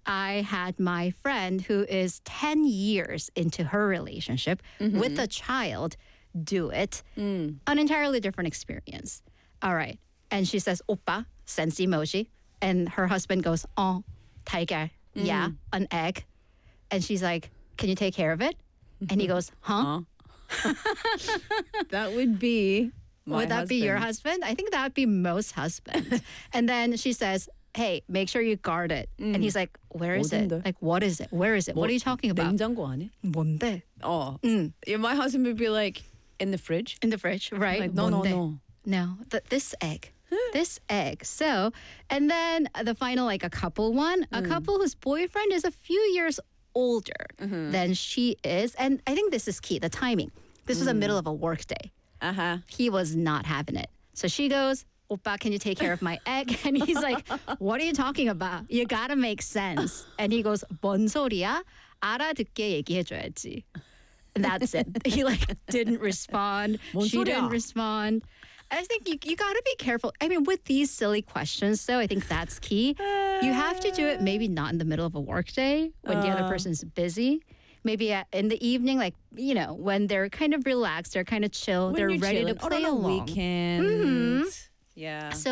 I had my friend who is 10 years into her relationship with a child do it. An entirely different experience. All right. And she says, "오빠," sends emoji. And her husband goes, "Oh, 달걀. Yeah, an egg." And she's like, "Can you take care of it?" And he goes, "Huh?" That would be Would that be your husband? I think that would be most husbands. And then she says, "Hey, make sure you guard it." And he's like, "Where is it? 어딘데? Like, what is it? Where is it? What are you talking about?" 냉장고 안에? 뭔데? Oh. Yeah, my husband would be like, in the fridge. In the fridge, right? Like, no, 뭔데? no. No, this egg. This egg. So, and then the final, like a couple one, a couple whose boyfriend is a few years older than she is. And I think this is key, the timing. This was the middle of a work day. Uh-huh. He was not having it. So she goes, "오빠, can you take care of my egg?" And he's like, "What are you talking about? You gotta make sense." And he goes, "뭔 소리야? 알아듣게 얘기해줘야지." And that's it. He like didn't respond. 뭔 She 소리야? didn't respond. I think you gotta be careful. I mean, with these silly questions, though, I think that's key. You have to do it maybe not in the middle of a workday when the other person's busy. Maybe in the evening, like, you know, when they're kind of relaxed, they're kind of chill, When they're you're ready to chilling, or play on a along. weekend. Yeah. So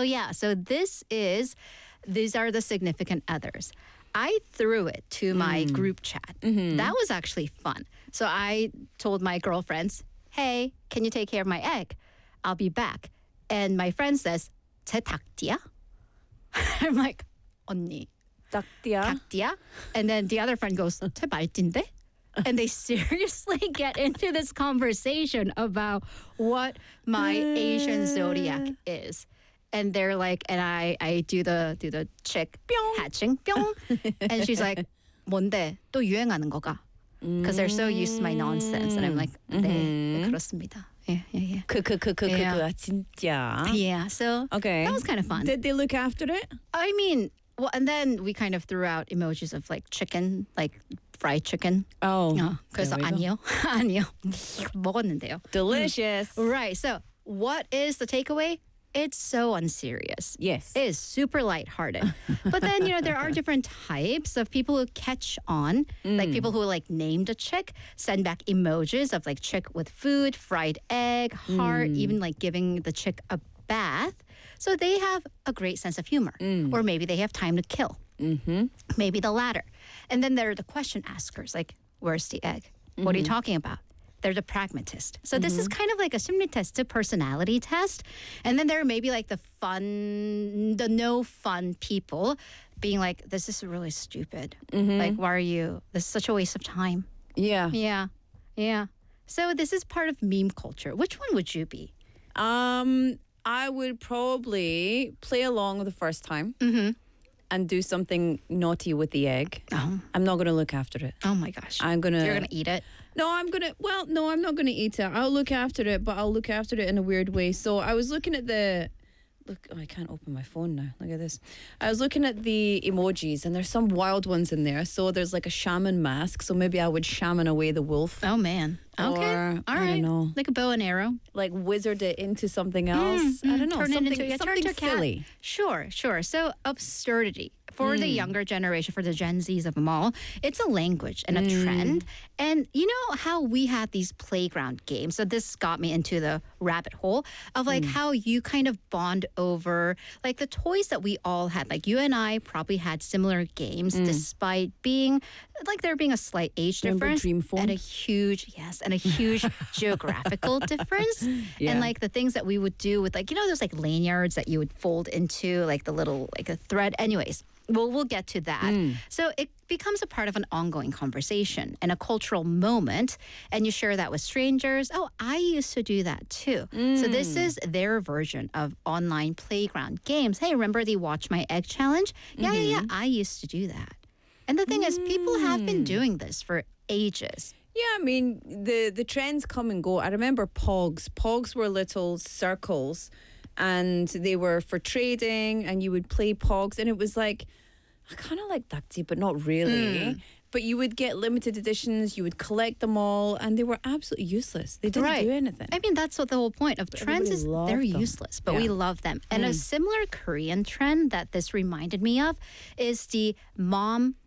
these are the significant others. I threw it to my group chat. That was actually fun. So I told my girlfriends, "Hey, can you take care of my egg? I'll be back." And my friend says, "제 닭띠야?" I'm like, "언니, 딱띠야. 닭띠야?" And then the other friend goes, "제 말띠인데?" And they seriously get into this conversation about what my Asian zodiac is. And they're like, and I do the chick hatching, 뿅. And she's like, "뭔데? 또 유행하는 거가?" Because they're so used to my nonsense. And I'm like, 네, 그렇습니다. Yeah. Yeah. 진짜. Yeah, so Okay. that was kind of fun. Did they look after it? I mean, well, and then we kind of threw out emojis of like chicken, like fried chicken. Oh. 그래서 there we go. 아니요. 먹었는데요. Delicious. Right. So what is the takeaway? It's so unserious. Yes. It is super lighthearted. But then, you know, there are different types of people who catch on. Like people who like named a chick, send back emojis of like chick with food, fried egg, heart, even like giving the chick a bath. So they have a great sense of humor. Or maybe they have time to kill. Maybe the latter. And then there are the question askers, like, "Where's the egg? What are you talking about?" They're the pragmatist. So this is kind of like a 심리 test, a personality test. And then there may be like the no fun people being like, "This is really stupid. Like, why are you, this is such a waste of time." Yeah. Yeah. So this is part of meme culture. Which one would you be? I would probably play along the first time and do something naughty with the egg. Oh. I'm not going to look after it. Oh my gosh. I'm going to... You're going to eat it? No, I'm not going to eat it. I'll look after it, but I'll look after it in a weird way. So I was looking at I can't open my phone now. Look at this. I was looking at the emojis, and there's some wild ones in there. So there's like a shaman mask. So maybe I would shaman away the wolf. Oh man. Okay. Or, All I right. don't know. Like a bow and arrow. Like wizard it into something else. I don't know. Turn something it into something a cat. silly. Sure. So absurdity for the younger generation, for the Gen Zs of them all, it's a language and a trend. And you know how we have these playground games. So this got me into the rabbit hole of like how you kind of bond over like the toys that we all had. Like you and I probably had similar games despite being like there being a slight age Remember difference Dream Phone? and a huge geographical difference. Yeah. And like the things that we would do with like, you know, those like lanyards that you would fold into like the little like a thread. Anyways, we'll get to that. So it becomes a part of an ongoing conversation and a cultural moment, and you share that with strangers. Oh, I used to do that too. So this is their version of online playground games. Hey, remember the Watch My Egg challenge? Yeah. I used to do that. And the thing is, people have been doing this for ages. Yeah, I mean, the trends come and go. I remember Pogs. Pogs were little circles, and they were for trading, and you would play Pogs, and it was like, kind of like Dakti, but not really. But you would get limited editions, you would collect them all, and they were absolutely useless. They didn't do anything. I mean, that's what the whole point of trends everybody is. loved They're them. useless, but Yeah. we love them. And a similar Korean trend that this reminded me of is the mom